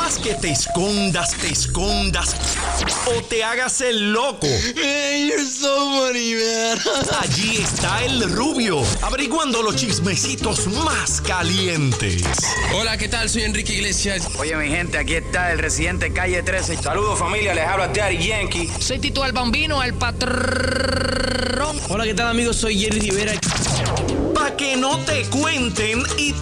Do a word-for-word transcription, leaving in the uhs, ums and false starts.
más que te escondas, te escondas o te hagas el loco. Hey, you're so funny, man. Allí está el Rubio, averiguando los chismecitos más calientes. Hola, ¿qué tal? Soy Enrique Iglesias. Oye, mi gente, aquí está el residente Calle trece. Saludos, familia, les habla Daddy Yankee. Soy Tito el Bambino, el patrón. Hola, ¿qué tal, amigos? Soy Jerry Rivera. Pa' que no te cuenten y